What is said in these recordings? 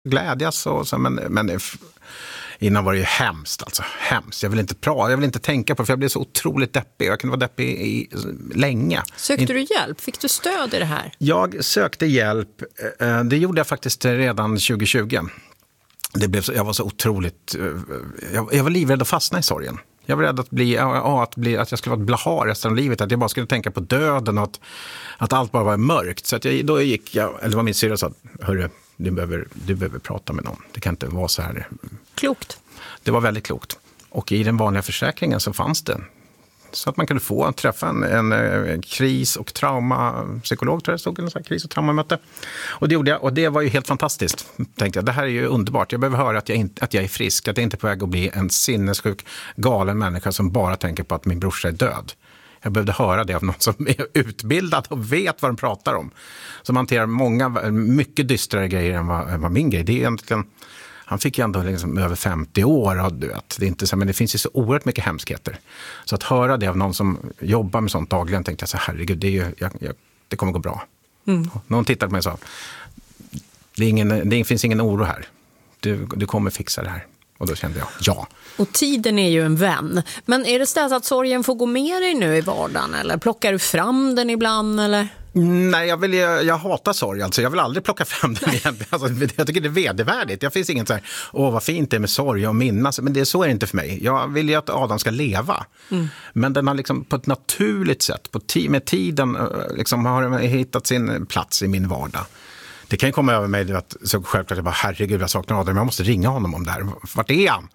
glädjas och så, men innan var det ju hemskt, alltså hemskt. Jag vill inte tänka på det, för jag blev så otroligt deppig. Jag kunde vara deppig i länge. Sökte du hjälp? Fick du stöd i det här? Jag sökte hjälp. Det gjorde jag faktiskt redan 2020. Jag var så otroligt... Jag var livrädd att fastna i sorgen. Jag var rädd att jag skulle vara blaha resten av livet. Att jag bara skulle tänka på döden och att allt bara var mörkt. Så att då gick jag... Eller vad min syrra sa, hörru, du behöver prata med någon. Det kan inte vara så här. Klokt. Det var väldigt klokt. Och i den vanliga försäkringen så fanns det. Så att man kunde träffa en kris- och traumapsykolog, tror jag stod, en kris- och traumamöte. Och det gjorde jag, och det var ju helt fantastiskt. Tänkte jag, det här är ju underbart. Jag behöver höra att jag är frisk, att jag inte är på väg att bli en sinnessjuk, galen människa som bara tänker på att min brorsa är död. Jag behövde höra det av någon som är utbildad och vet vad de pratar om. Som hanterar mycket dystrare grejer än vad min grej. Det är egentligen... Han fick ju ändå liksom över 50 år av död. Det är inte så, men det finns ju så oerhört mycket hemskheter. Så att höra det av någon som jobbar med sånt dagligen, tänkte jag så herregud, det kommer gå bra. Någon tittade på mig och sa, det finns ingen oro här. Du kommer fixa det här. Och då kände jag, ja. Och tiden är ju en vän. Men är det så att sorgen får gå med dig nu i vardagen? Eller plockar du fram den ibland? Eller? Nej, jag hatar sorg. Alltså. Jag vill aldrig plocka fram den igen. Alltså, jag tycker det är vedervärdigt. Jag finns inget så här, vad fint det är med sorg och minnas. Men så är det inte för mig. Jag vill ju att Adam ska leva. Men den har liksom på ett naturligt sätt, med tiden, liksom har hittat sin plats i min vardag. Det kan ju komma över mig att så självklart jag bara, herregud, jag saknar Adam, jag måste ringa honom om det här. Vart är han?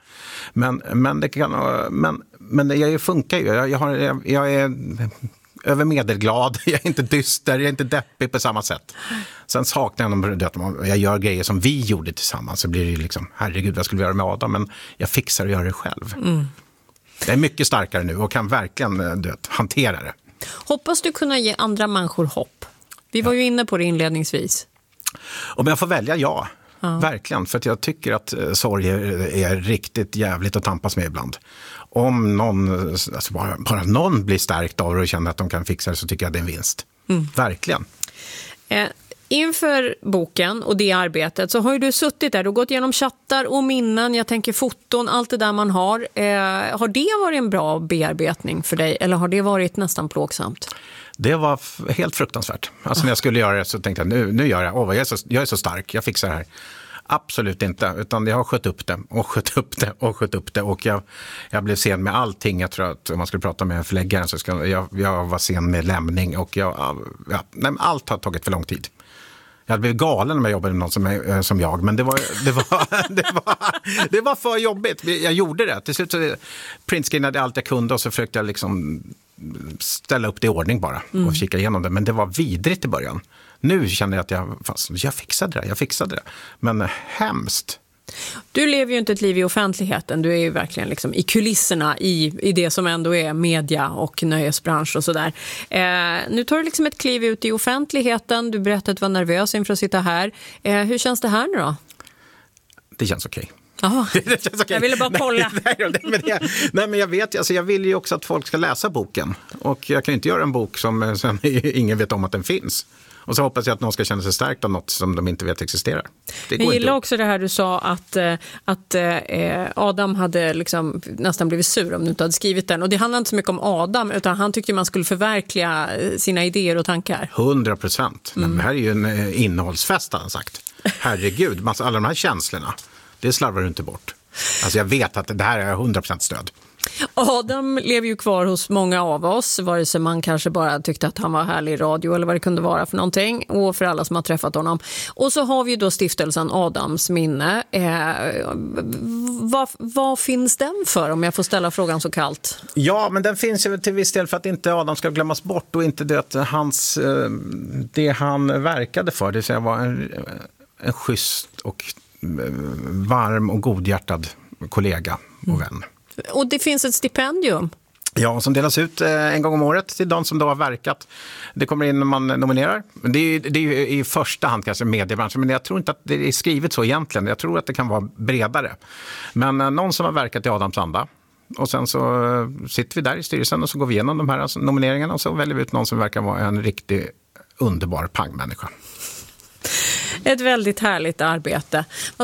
Men jag funkar ju. Jag är över medelglad, jag är inte dyster, jag är inte deppig på samma sätt. Sen saknar jag att jag gör grejer som vi gjorde tillsammans, så blir det ju liksom, herregud, vad skulle vi göra med Adam? Men jag fixar att göra det själv. Jag är mycket starkare nu och kan verkligen hantera det. Hoppas du kunna ge andra människor hopp. Vi var ju inne på det inledningsvis. Om jag får välja, ja. Verkligen, för att jag tycker att sorg är riktigt jävligt att tampas med ibland. Om någon, alltså bara någon blir stärkt av det och känner att de kan fixa det, så tycker jag det är en vinst. Verkligen. Inför boken och det arbetet så har ju du suttit där och gått igenom chattar och minnen, jag tänker foton, allt det där man har. Har det varit en bra bearbetning för dig, eller har det varit nästan plågsamt? Det var helt fruktansvärt. Alltså när jag skulle göra det så tänkte jag, nu gör jag. Jag är så stark, jag fixar det här. Absolut inte, utan jag har skött upp det. Och jag blev sen med allting. Jag tror att om man skulle prata med förläggaren så jag var sen med lämning. Och allt har tagit för lång tid. Jag hade blivit galen när jag jobbade med någon som jag. Men det var för jobbigt. Jag gjorde det. Till slut så printscreenade allt jag kunde och så försökte jag liksom ställa upp det i ordning bara och kika igenom det. Men det var vidrigt i början. Nu känner jag att jag fixade det. Men hemskt. Du lever ju inte ett liv i offentligheten. Du är ju verkligen liksom i kulisserna i det som ändå är media och nöjesbransch och sådär. Nu tar du liksom ett kliv ut i offentligheten. Du berättade att du var nervös inför att sitta här. Hur känns det här nu då? Det känns okej. Det känns okej. Jag ville bara kolla. Nej, men jag vet, alltså jag vill ju också att folk ska läsa boken. Och jag kan ju inte göra en bok som sen ingen vet om att den finns. Och så hoppas jag att någon ska känna sig stärkt av något som de inte vet existerar. Jag gillar också det här du sa att Adam hade liksom nästan blivit sur om du inte hade skrivit den. Och det handlar inte så mycket om Adam, utan han tyckte man skulle förverkliga sina idéer och tankar. 100%. Men det här är ju en innehållsfest, har han sagt. Herregud, alla de här känslorna, det slarvar du inte bort. Alltså jag vet att det här är 100% stöd. Adam lever ju kvar hos många av oss, vare sig man kanske bara tyckte att han var härlig i radio eller vad det kunde vara för någonting, och för alla som har träffat honom. Och så har vi ju då stiftelsen Adams minne. Vad finns den för, om jag får ställa frågan så kallt? Ja, men den finns ju till viss del för att inte Adam ska glömmas bort och inte det han verkade för, det vill säga var en schysst och varm och godhjärtad kollega och vän. Och det finns ett stipendium. Ja, som delas ut en gång om året till de som då har verkat. Det kommer in när man nominerar. Det är ju i första hand kanske mediebranschen, men jag tror inte att det är skrivet så egentligen. Jag tror att det kan vara bredare. Men någon som har verkat i Adams anda. Och sen så sitter vi där i styrelsen och så går vi igenom de här nomineringarna och så väljer vi ut någon som verkar vara en riktigt underbar pangmänniska. Ett väldigt härligt arbete.